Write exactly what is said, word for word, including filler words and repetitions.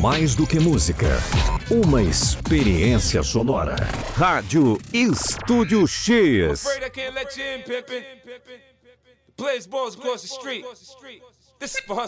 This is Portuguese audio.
mais do que música, uma experiência sonora. Rádio Estúdio X.